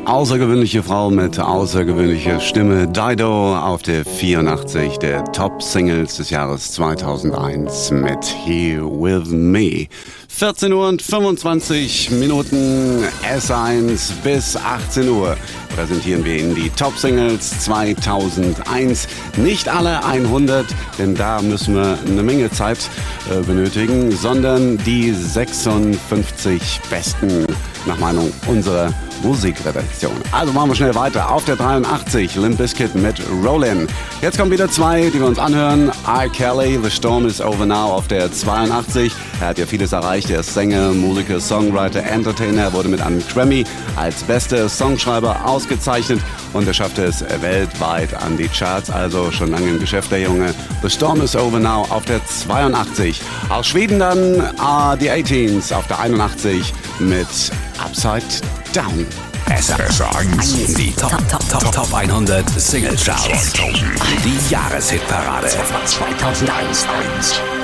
Außergewöhnliche Frau mit außergewöhnlicher Stimme. Dido auf der 84 der Top-Singles des Jahres 2001 mit Here With Me. 14 Uhr und 25 Minuten, S1 bis 18 Uhr präsentieren wir Ihnen die Top-Singles 2001. Nicht alle 100, denn da müssen wir eine Menge Zeit benötigen, sondern die 56 besten nach Meinung unserer Musikredaktion. Also machen wir schnell weiter. Auf der 83 Limp Bizkit mit Rollin'. Jetzt kommen wieder zwei, die wir uns anhören. R. Kelly, The Storm is Over Now auf der 82. Er hat ja vieles erreicht. Er ist Sänger, Musiker, Songwriter, Entertainer. Er wurde mit einem Grammy als bester Songschreiber ausgezeichnet und er schaffte es weltweit an die Charts. Also schon lange im Geschäft, der Junge. The Storm is Over Now auf der 82. Aus Schweden dann die 18s auf der 81 mit Upside Down. S1, die Top 100 Single Charts. Die Jahreshitparade 2001.